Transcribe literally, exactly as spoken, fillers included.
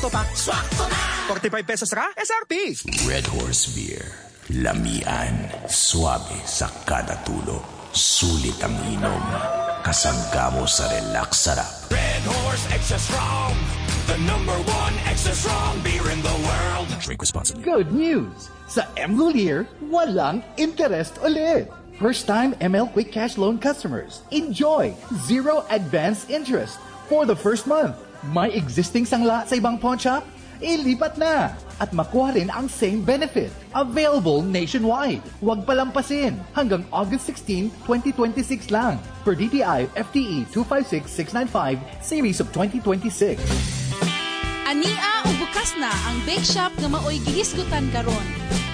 Swakto pa. Swakto na! forty-five pesos ra, S R P. Red Horse Beer. Lamian. Suabe sa kada tulo. Sulit ang inom. Kasangga mo sa relax sarap. Red Horse Extra Strong. The number one extra strong beer in the world. Drink responsibly. Good news! Sa M-Lulier, walang interest ulit. First-time M L Quick Cash Loan customers, enjoy zero advance interest for the first month. May existing sangla sa ibang pawn shop? Ilipat na! At makuha rin ang same benefit. Available nationwide. Huwag palampasin. Hanggang August sixteenth, twenty twenty-six lang. Per D T I F T E two five six six nine five, Series of twenty twenty-six. Ania o bukas na ang bake shop nga maoy gihisgutan karon.